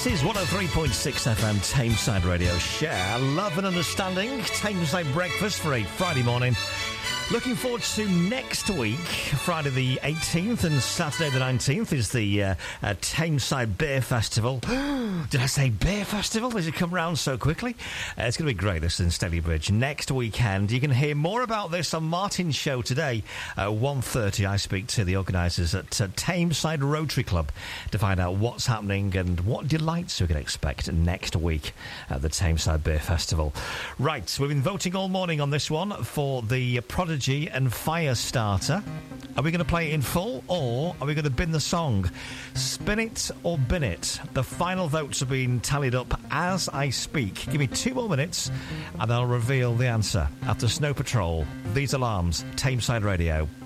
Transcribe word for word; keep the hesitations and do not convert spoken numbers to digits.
This is one oh three point six F M Tameside Radio. Share love and understanding. Tameside breakfast for a Friday morning. Looking forward to next week. Friday the eighteenth and Saturday the nineteenth is the uh, uh, Tameside Beer Festival. Did I say Beer Festival? Does it come round so quickly? Uh, it's going to be great, this in Stalybridge next weekend. You can hear more about this on Martin's show today at one thirty. I speak to the organisers at uh, Tameside Rotary Club to find out what's happening and what delights we can expect next week at the Tameside Beer Festival. Right, we've been voting all morning on this one for the Prodigy and Firestarter. Are we going to play it in full, or are we going to bin the song? Spin it or bin it. The final votes have been tallied up as I speak. Give me two more minutes and I'll reveal the answer. After Snow Patrol, These Alarms, Tameside Radio.